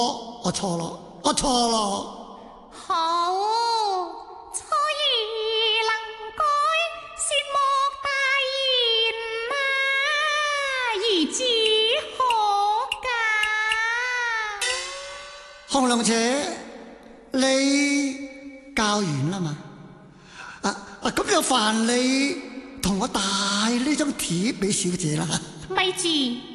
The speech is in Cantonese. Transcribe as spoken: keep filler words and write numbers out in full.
我我錯咯，我錯咯。 好，錯而能改，切莫大言嘛，兒子可教。 紅娘姐，你教完啦嘛？啊啊，咁就煩你同我帶呢張帖俾小姐啦。 咪住。